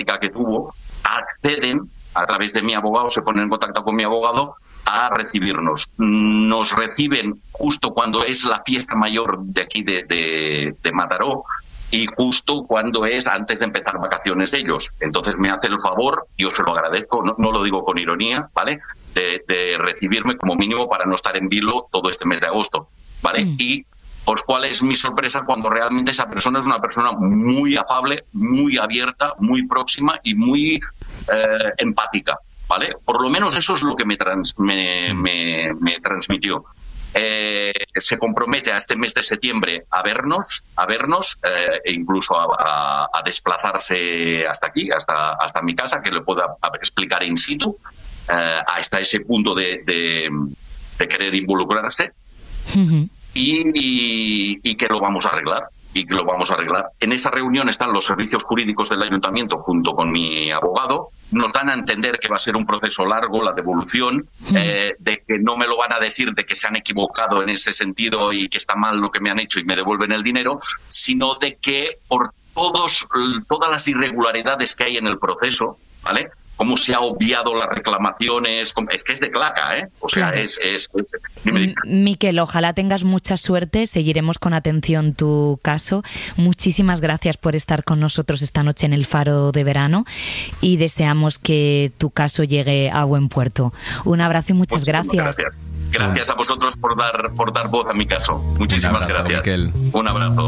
jurídica que tuvo, acceden a través de mi abogado, se ponen en contacto con mi abogado a recibirnos. Nos reciben justo cuando es la fiesta mayor de aquí de Mataró y justo cuando es antes de empezar vacaciones ellos. Entonces me hace el favor, yo se lo agradezco, no lo digo con ironía, ¿vale?, de recibirme como mínimo para no estar en vilo todo este mes de agosto, ¿vale? Y pues cuál es mi sorpresa cuando realmente esa persona es una persona muy afable, muy abierta, muy próxima y muy empática, ¿vale? Por lo menos eso es lo que me transmitió. Se compromete a este mes de septiembre a vernos, e incluso a desplazarse hasta aquí, hasta mi casa, que le pueda explicar in situ, hasta ese punto de querer involucrarse. Y que lo vamos a arreglar. En esa reunión están los servicios jurídicos del ayuntamiento junto con mi abogado. Nos dan a entender que va a ser un proceso largo, la devolución, de que no me lo van a decir de que se han equivocado en ese sentido y que está mal lo que me han hecho y me devuelven el dinero, sino de que por todas las irregularidades que hay en el proceso, ¿vale?, cómo se ha obviado las reclamaciones, es que es de claca, ¿eh? O sea, claro. Miquel, ojalá tengas mucha suerte, seguiremos con atención tu caso. Muchísimas gracias por estar con nosotros esta noche en el Faro de Verano y deseamos que tu caso llegue a buen puerto. Un abrazo y muchas gracias. Gracias a vosotros por dar voz a mi caso. Muchísimas gracias. Miquel. Un abrazo.